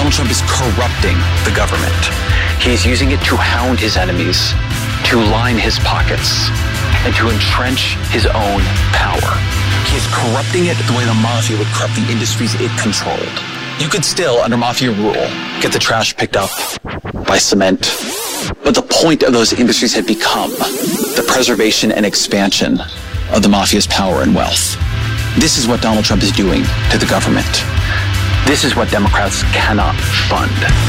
Donald Trump is corrupting the government. He's using it to hound his enemies, to line his pockets, and to entrench his own power. He is corrupting it the way the mafia would corrupt the industries it controlled. You could still, under mafia rule, get the trash picked up by cement. But the point of those industries had become the preservation and expansion of the mafia's power and wealth. This is what Donald Trump is doing to the government. This is what Democrats cannot fund.